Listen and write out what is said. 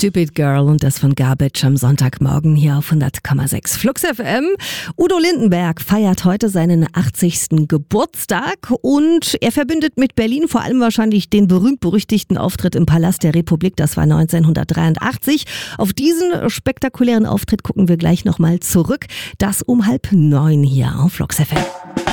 Stupid Girl und das von Garbage am Sonntagmorgen hier auf 100,6 Flux FM. Udo Lindenberg feiert heute seinen 80. Geburtstag und er verbindet mit Berlin vor allem wahrscheinlich den berühmt-berüchtigten Auftritt im Palast der Republik. Das war 1983. Auf diesen spektakulären Auftritt gucken wir gleich nochmal zurück. Das um 8:30 hier auf Flux FM.